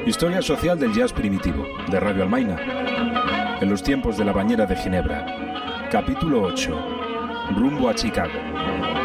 Historia social del jazz primitivo, de Radio Almaina. En los tiempos de la bañera de Ginebra. Capítulo 8. Rumbo a Chicago.